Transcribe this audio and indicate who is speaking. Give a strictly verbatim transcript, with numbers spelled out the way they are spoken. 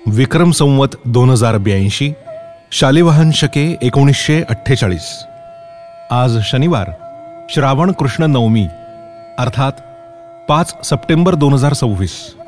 Speaker 1: विक्रम संवत दोन हजार ब्याऐंशी, शालिवाहन शके एकोणीसशे अठ्ठेचाळीस. आज शनिवार, श्रावण कृष्ण नवमी, अर्थात पाच सप्टेंबर दोन हजार सव्वीस.